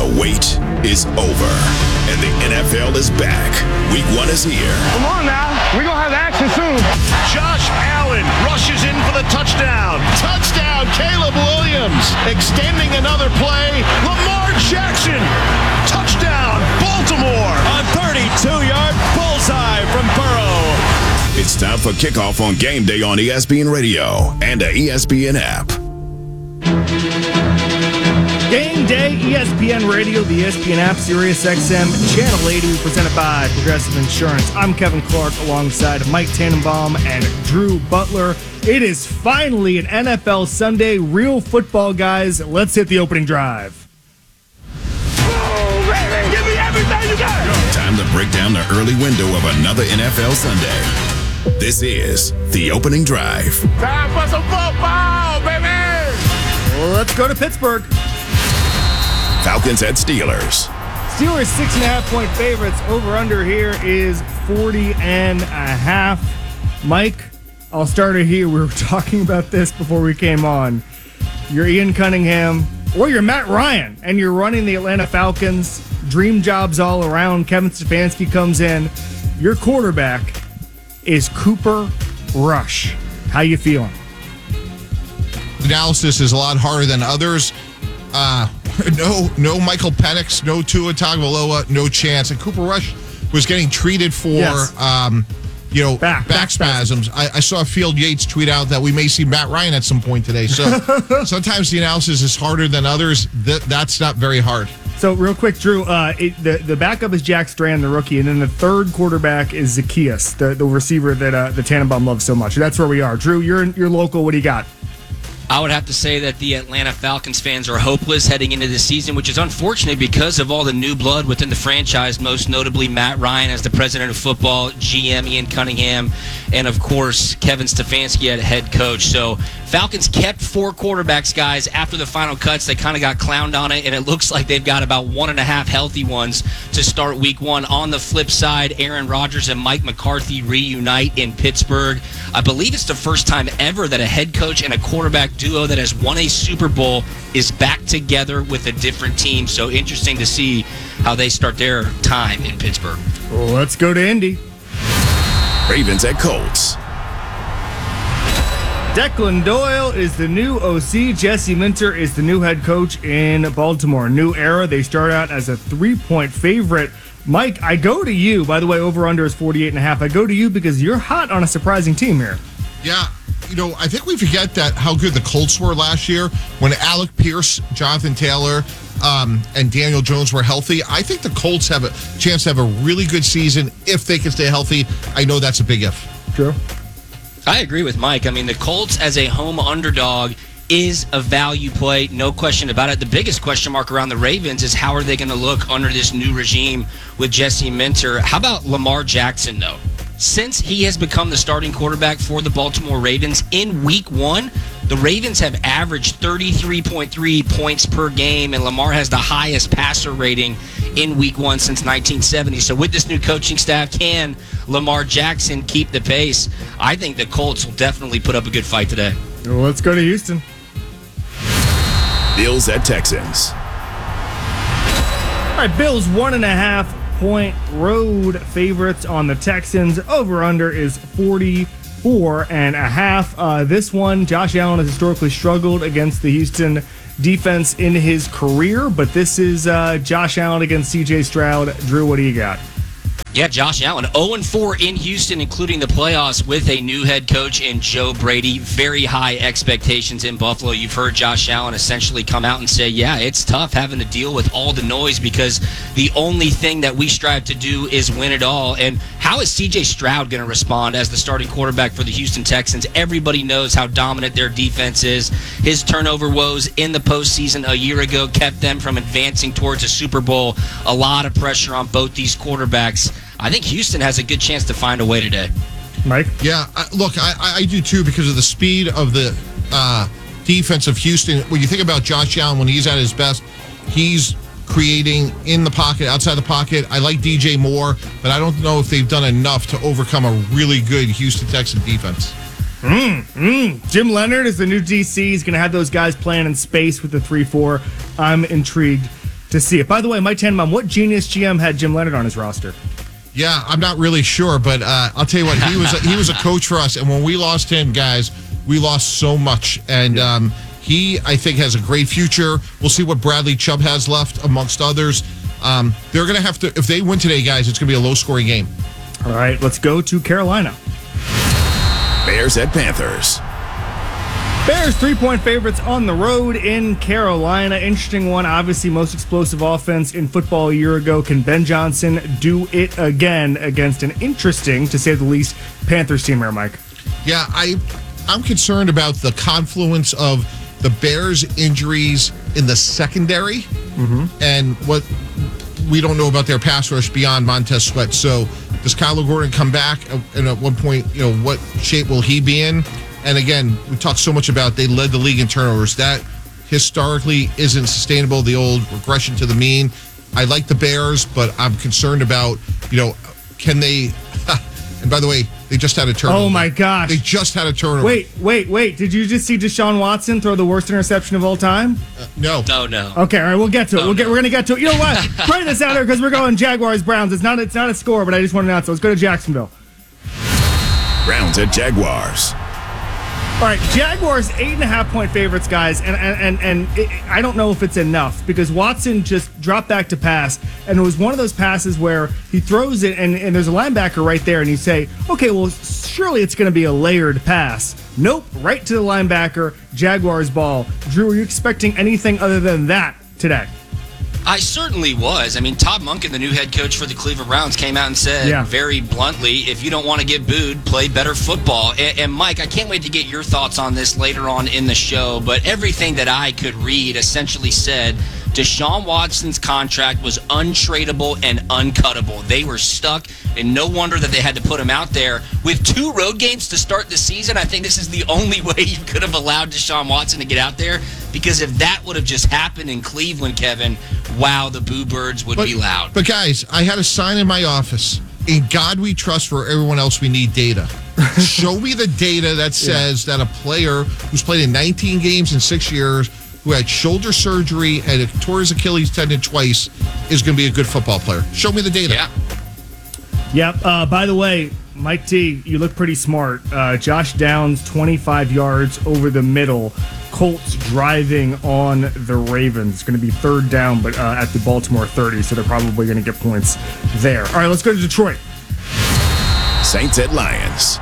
The wait is over, and the NFL is back. Week 1 is here. Come on now. We're going to have action soon. Josh Allen rushes in for the touchdown. Touchdown, Caleb Williams. Extending another play. Lamar Jackson. Touchdown, Baltimore. A 32-yard bullseye from Burrow. It's time for kickoff on game day on ESPN Radio and the ESPN app. Game day, ESPN Radio, the ESPN app, Sirius XM, Channel 80, presented by Progressive Insurance. I'm Kevin Clark alongside Mike Tannenbaum and Drew Butler. It is finally an NFL Sunday. Real football, guys. Let's hit the opening drive. Oh, baby, give me everything you got. Time to break down the early window of another NFL Sunday. This is the opening drive. Time for some football, baby. Let's go to Pittsburgh. Falcons at Steelers. Steelers 6.5-point favorites. Over-under here is 40.5. Mike, I'll start it here. We were talking about this before we came on. You're Ian Cunningham, or you're Matt Ryan, and you're running the Atlanta Falcons. Dream jobs all around. Kevin Stefanski comes in. Your quarterback is Cooper Rush. How you feeling? Analysis is a lot harder than others. No Michael Penix, no Tua Tagovailoa, no chance. And Cooper Rush was getting treated for, back spasms. I saw Field Yates tweet out that we may see Matt Ryan at some point today. So sometimes the analysis is harder than others. That's not very hard. So real quick, Drew, the backup is Jack Strand, the rookie, and then the third quarterback is Zacchaeus, the receiver that the Tannenbaum loves so much. That's where we are. Drew, you're local. What do you got? I would have to say that the Atlanta Falcons fans are hopeless heading into this season, which is unfortunate because of all the new blood within the franchise, most notably Matt Ryan as the president of football, GM Ian Cunningham, and, of course, Kevin Stefanski at head coach. So Falcons kept 4 quarterbacks, guys, after the final cuts. They kind of got clowned on it, and it looks like they've got about 1.5 healthy ones to start week 1. On the flip side, Aaron Rodgers and Mike McCarthy reunite in Pittsburgh. I believe it's the first time ever that a head coach and a quarterback duo that has won a Super Bowl is back together with a different team. So interesting to see how they start their time in Pittsburgh. Well, let's go to Indy. Ravens at Colts. Declan Doyle is the new OC. Jesse Minter is the new head coach in Baltimore. New era. They start out as a 3-point favorite. Mike, I go to you. By the way, over-under is 48.5. I go to you because you're hot on a surprising team here. Yeah. I think we forget that how good the Colts were last year when Alec Pierce, Jonathan Taylor, and Daniel Jones were healthy. I think the Colts have a chance to have a really good season if they can stay healthy. I know that's a big if. True. I agree with Mike. I mean, the Colts as a home underdog is a value play, no question about it. The biggest question mark around the Ravens is how are they going to look under this new regime with Jesse Minter. How about Lamar Jackson, though? Since he has become the starting quarterback for the Baltimore Ravens in week 1, the Ravens have averaged 33.3 points per game, and Lamar has the highest passer rating in week 1 since 1970. So with this new coaching staff, can Lamar Jackson keep the pace? I think the Colts will definitely put up a good fight today. Well, let's go to Houston. Bills at Texans. All right, Bills 1.5-point road favorites on the Texans. Over-under is 44.5. This one, Josh Allen has historically struggled against the Houston defense in his career, but this is Josh Allen against C.J. Stroud. Drew, what do you got? Yeah, Josh Allen, 0-4 in Houston, including the playoffs with a new head coach in Joe Brady. Very high expectations in Buffalo. You've heard Josh Allen essentially come out and say, yeah, it's tough having to deal with all the noise because the only thing that we strive to do is win it all. And how is C.J. Stroud going to respond as the starting quarterback for the Houston Texans? Everybody knows how dominant their defense is. His turnover woes in the postseason a year ago kept them from advancing towards a Super Bowl. A lot of pressure on both these quarterbacks. I think Houston has a good chance to find a way today. Mike? Yeah, look, I do too because of the speed of the defense of Houston. When you think about Josh Allen, when he's at his best, he's creating in the pocket, outside the pocket. I like DJ Moore, but I don't know if they've done enough to overcome a really good Houston Texan defense. Jim Leonard is the new DC. He's going to have those guys playing in space with the 3-4. I'm intrigued to see it. By the way, Mike Tannenbaum, what genius GM had Jim Leonard on his roster? Yeah, I'm not really sure, but I'll tell you what, he was a coach for us, and when we lost him, guys, we lost so much. And he, I think, has a great future. We'll see what Bradley Chubb has left, amongst others. They're going to have to, if they win today, guys, it's going to be a low-scoring game. All right, let's go to Carolina. Bears at Panthers. Bears 3-point favorites on the road in Carolina. Interesting one. Obviously, most explosive offense in football a year ago. Can Ben Johnson do it again against an interesting, to say the least, Panthers team here, Mike? Yeah, I'm concerned about the confluence of the Bears' injuries in the secondary and what we don't know about their pass rush beyond Montez Sweat. So does Kyler Gordon come back? And at one point, what shape will he be in? And again, we talked so much about they led the league in turnovers. That historically isn't sustainable, the old regression to the mean. I like the Bears, but I'm concerned about, can they... And by the way, they just had a turnover. Oh, my gosh. They just had a turnover. Wait. Did you just see Deshaun Watson throw the worst interception of all time? No. No. Okay, all right, we'll get to it. We're going to get to it. You know what? Pray this out here because we're going Jaguars-Browns. It's not a score, but I just want to announce it. Let's go to Jacksonville. Browns at Jaguars. All right, Jaguars 8.5-point favorites, guys, and I don't know if it's enough because Watson just dropped back to pass, and it was one of those passes where he throws it, and there's a linebacker right there, and you say, okay, well, surely it's going to be a layered pass. Nope, right to the linebacker, Jaguars ball. Drew, were you expecting anything other than that today? I certainly was. I mean, Todd Monken, the new head coach for the Cleveland Browns, came out and said very bluntly, if you don't want to get booed, play better football. And Mike, I can't wait to get your thoughts on this later on in the show, but everything that I could read essentially said Deshaun Watson's contract was untradeable and uncuttable. They were stuck, and no wonder that they had to put him out there. With 2 road games to start the season, I think this is the only way you could have allowed Deshaun Watson to get out there, because if that would have just happened in Cleveland, Kevin, wow, the boo birds would be loud. But guys, I had a sign in my office, in God we trust, for everyone else we need data. Show me the data that says that a player who's played in 19 games in 6 years, who had shoulder surgery and tore his Achilles tendon twice, is going to be a good football player. Show me the data. Yep. By the way, Mike T, you look pretty smart. Josh Downs, 25 yards over the middle. Colts driving on the Ravens. It's going to be 3rd down, but at the Baltimore 30, so they're probably going to get points there. All right, let's go to Detroit. Saints at Lions.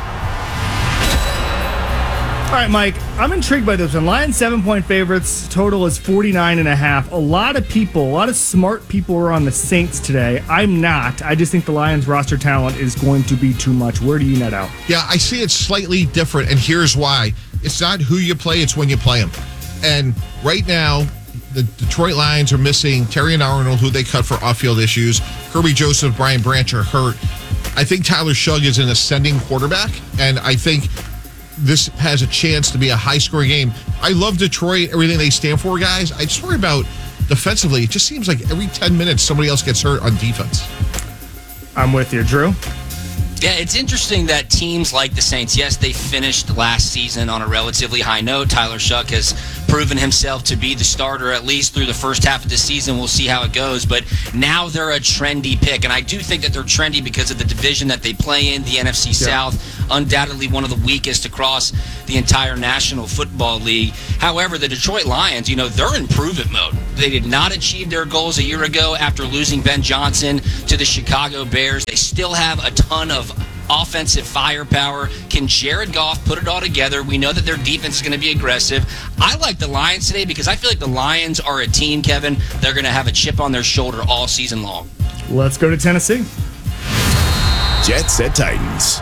All right, Mike, I'm intrigued by this one. Lions 7-point favorites. Total is 49.5. A lot of people, a lot of smart people are on the Saints today. I'm not. I just think the Lions roster talent is going to be too much. Where do you net out? Yeah, I see it slightly different, and here's why. It's not who you play, it's when you play them. And right now, the Detroit Lions are missing Terry Arnold, who they cut for off-field issues. Kirby Joseph, Brian Branch are hurt. I think Tyler Shugg is an ascending quarterback, and I think this has a chance to be a high-scoring game. I love Detroit, everything they stand for, guys. I just worry about defensively. It just seems like every 10 minutes somebody else gets hurt on defense. I'm with you, Drew. Yeah, it's interesting that teams like the Saints, yes, they finished last season on a relatively high note. Tyler Shugg has proven himself to be the starter at least through the first half of the season. We'll see how it goes. But now they're a trendy pick. And I do think that they're trendy because of the division that they play in, the NFC South, undoubtedly one of the weakest across the entire National Football League. However, the Detroit Lions, they're in prove-it mode. They did not achieve their goals a year ago after losing Ben Johnson to the Chicago Bears. They still have a ton of offensive firepower. Can Jared Goff put it all together? We know that their defense is going to be aggressive. I like the Lions today because I feel like the Lions are a team, Kevin. They're going to have a chip on their shoulder all season long. Let's go to Tennessee. Jets at Titans.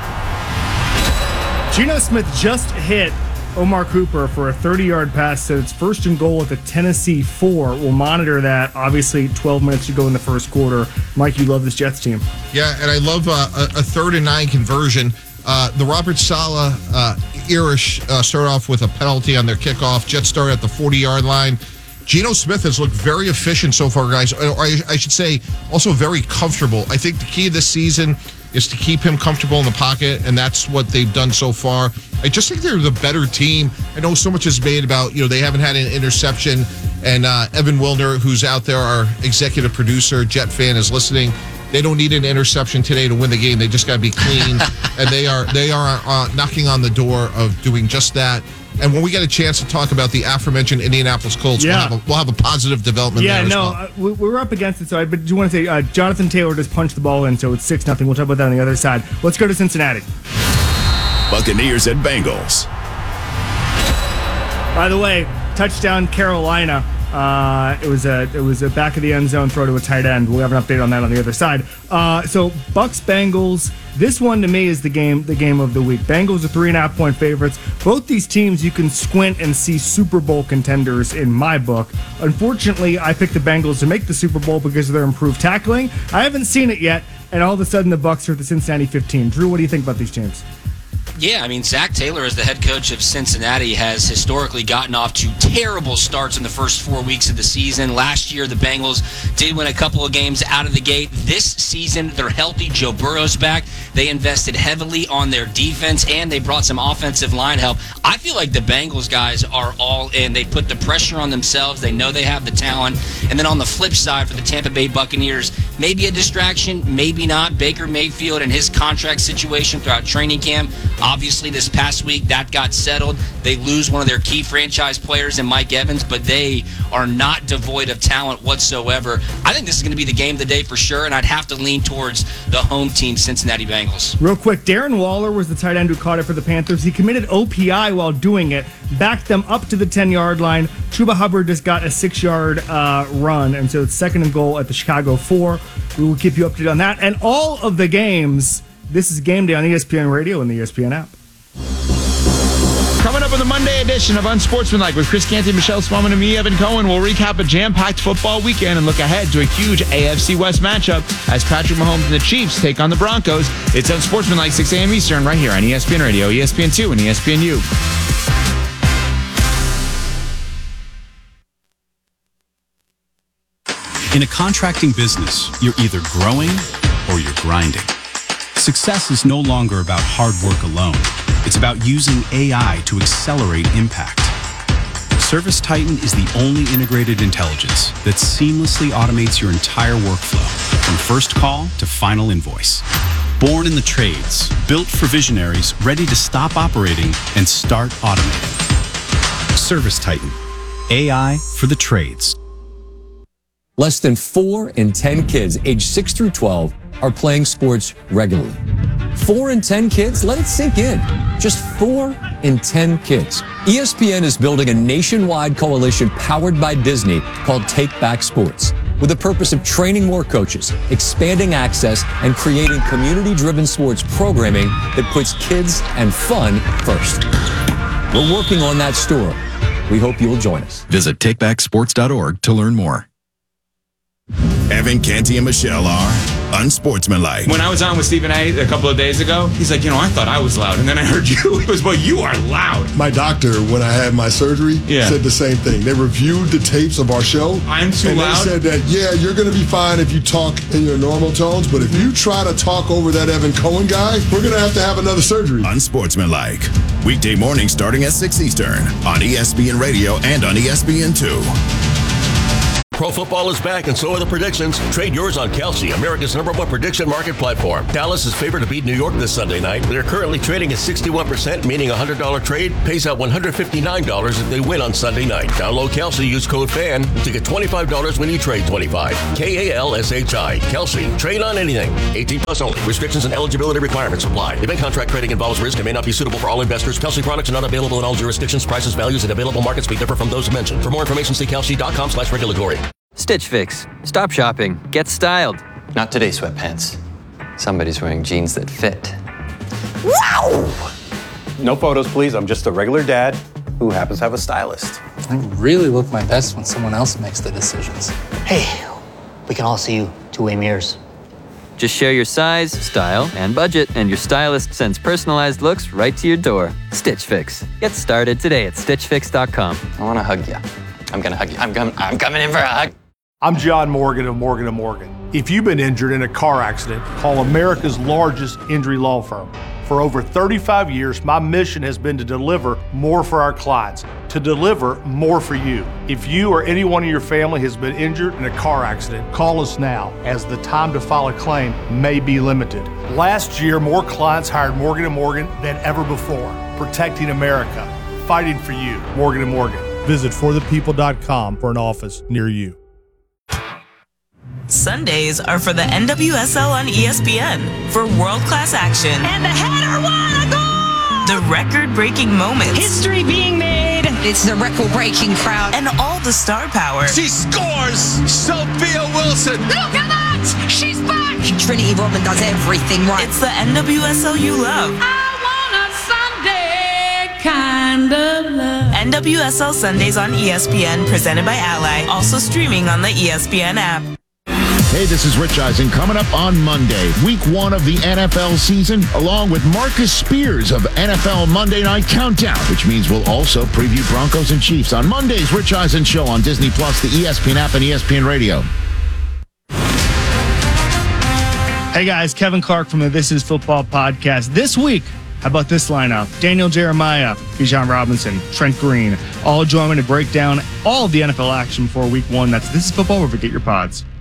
Geno Smith just hit Omar Cooper for a 30-yard pass, so it's 1st and goal at the Tennessee 4. We'll monitor that. Obviously, 12 minutes to go in the first quarter. Mike, you love this Jets team. Yeah, and I love a 3rd and 9 conversion. The Robert Saleh Irish start off with a penalty on their kickoff. Jets start at the 40-yard line. Geno Smith has looked very efficient so far, guys. Or I should say, also very comfortable. I think the key of this season is to keep him comfortable in the pocket, and that's what they've done so far. I just think they're the better team. I know so much is made about, they haven't had an interception, and Evan Wilner, who's out there, our executive producer, Jet fan, is listening. They don't need an interception today to win the game. They just got to be clean, and they are knocking on the door of doing just that. And when we get a chance to talk about the aforementioned Indianapolis Colts, we'll have a positive development there as well. We're up against it. So, but do you want to say Jonathan Taylor just punched the ball in, so it's 6-0. We'll talk about that on the other side. Let's go to Cincinnati. Buccaneers at Bengals. By the way, touchdown Carolina. It was a back of the end zone throw to a tight end. We'll have an update on that on the other side. So Bucs Bengals. This one to me is the game of the week. Bengals are 3.5-point favorites. Both these teams you can squint and see Super Bowl contenders in my book. Unfortunately, I picked the Bengals to make the Super Bowl because of their improved tackling. I haven't seen it yet, and all of a sudden the Bucs are at the Cincinnati 15. Drew, what do you think about these teams? Yeah, I mean, Zach Taylor, as the head coach of Cincinnati, has historically gotten off to terrible starts in the first 4 weeks of the season. Last year, the Bengals did win a couple of games out of the gate. This season, they're healthy. Joe Burrow's back. They invested heavily on their defense, and they brought some offensive line help. I feel like the Bengals guys are all in. They put the pressure on themselves. They know they have the talent. And then on the flip side for the Tampa Bay Buccaneers, maybe a distraction, maybe not. Baker Mayfield and his contract situation throughout training camp. Obviously, this past week, that got settled. They lose one of their key franchise players in Mike Evans, but they are not devoid of talent whatsoever. I think this is going to be the game of the day for sure, and I'd have to lean towards the home team, Cincinnati Bengals. Real quick, Darren Waller was the tight end who caught it for the Panthers. He committed OPI while doing it, backed them up to the 10-yard line. Chuba Hubbard just got a 6-yard run, and so it's 2nd and goal at the Chicago 4. We will keep you updated on that. And all of the games, this is Game Day on ESPN Radio and the ESPN app. Coming up on the Monday edition of Unsportsmanlike with Chris Canty, Michelle Smallman, and me, Evan Cohen, we'll recap a jam-packed football weekend and look ahead to a huge AFC West matchup as Patrick Mahomes and the Chiefs take on the Broncos. It's Unsportsmanlike, 6 a.m. Eastern, right here on ESPN Radio, ESPN2, and ESPNU. In a contracting business, you're either growing or you're grinding. Success is no longer about hard work alone. It's about using AI to accelerate impact. ServiceTitan is the only integrated intelligence that seamlessly automates your entire workflow, from first call to final invoice. Born in the trades, built for visionaries ready to stop operating and start automating. ServiceTitan, AI for the trades. Less than 4 in 10 kids aged 6 through 12 are playing sports regularly. 4 in 10 kids? Let it sink in. Just 4 in 10 kids. ESPN is building a nationwide coalition powered by Disney called Take Back Sports, with the purpose of training more coaches, expanding access, and creating community-driven sports programming that puts kids and fun first. We're working on that story. We hope you'll join us. Visit takebacksports.org to learn more. Evan, Canty, and Michelle are Unsportsmanlike. When I was on with Stephen A. a couple of days ago, he's like, I thought I was loud. And then I heard you. It was, well, you are loud. My doctor, when I had my surgery, said the same thing. They reviewed the tapes of our show. I'm too loud? They said that, you're going to be fine if you talk in your normal tones, but if you try to talk over that Evan Cohen guy, we're going to have another surgery. Unsportsmanlike. Weekday morning starting at 6 Eastern on ESPN Radio and on ESPN2. Pro football is back, and so are the predictions. Trade yours on Kalshi, America's #1 prediction market platform. Dallas is favored to beat New York this Sunday night. They're currently trading at 61%, meaning a $100 trade pays out $159 if they win on Sunday night. Download Kalshi, use code FAN to get $25 when you trade $25. KALSHI. Kalshi. Trade on anything. 18 plus only. Restrictions and eligibility requirements apply. Event contract trading involves risk and may not be suitable for all investors. Kalshi products are not available in all jurisdictions. Prices, values, and available markets may differ from those mentioned. For more information, see kalshi.com/regulatory. Stitch Fix. Stop shopping. Get styled. Not today, sweatpants. Somebody's wearing jeans that fit. Wow! No photos, please. I'm just a regular dad who happens to have a stylist. I really look my best when someone else makes the decisions. Hey, we can all see you two-way mirrors. Just share your size, style, and budget, and your stylist sends personalized looks right to your door. Stitch Fix. Get started today at StitchFix.com. I want to hug you. I'm going to hug you. I'm coming in for a hug. I'm John Morgan of Morgan & Morgan. If you've been injured in a car accident, call America's largest injury law firm. For over 35 years, my mission has been to deliver more for our clients, to deliver more for you. If you or anyone in your family has been injured in a car accident, call us now, as the time to file a claim may be limited. Last year, more clients hired Morgan & Morgan than ever before, protecting America, fighting for you. Morgan & Morgan. Visit forthepeople.com for an office near you. Sundays are for the NWSL on ESPN for world-class action. And the header, what a goal! The record-breaking moments. History being made. It's the record-breaking crowd. And all the star power. She scores! Sophia Wilson! Look at that! She's back! Trinity Rodman does everything right. It's the NWSL you love. I want a Sunday kind of love. NWSL Sundays on ESPN, presented by Ally. Also streaming on the ESPN app. Hey, this is Rich Eisen. Coming up on Monday, week 1 of the NFL season, along with Marcus Spears of NFL Monday Night Countdown, which means we'll also preview Broncos and Chiefs on Monday's Rich Eisen Show on Disney+, the ESPN app, and ESPN Radio. Hey guys, Kevin Clark from the This Is Football podcast. This week, how about this lineup? Daniel Jeremiah, Bijan Robinson, Trent Green, all join me to break down all of the NFL action for week 1. That's This Is Football, where we get your pods.